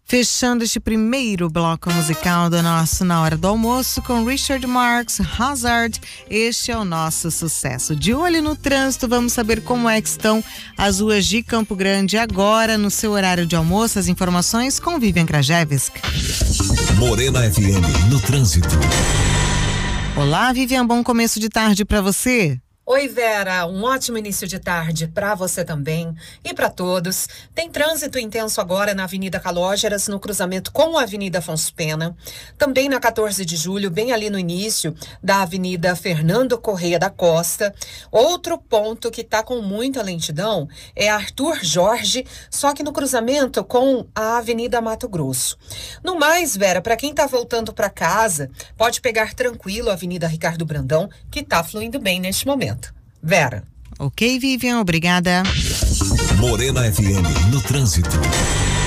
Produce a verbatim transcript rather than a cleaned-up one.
Fechando este primeiro bloco musical do nosso Na Hora do Almoço com Richard Marx, Hazard. Este é o nosso sucesso. De olho no trânsito, vamos saber como é que estão as ruas de Campo Grande agora no seu horário de almoço. As informações com Vivian Krajewski. Morena F M no trânsito. Olá, Vivian, bom começo de tarde para você. Oi, Vera, um ótimo início de tarde para você também e para todos. Tem trânsito intenso agora na Avenida Calógeras, no cruzamento com a Avenida Afonso Pena. Também na quatorze de julho, bem ali no início da Avenida Fernando Correia da Costa. Outro ponto que está com muita lentidão é Arthur Jorge, só que no cruzamento com a Avenida Mato Grosso. No mais, Vera, para quem está voltando para casa, pode pegar tranquilo a Avenida Ricardo Brandão, que está fluindo bem neste momento. Vera. Ok, Vivian, obrigada. Morena F M no trânsito.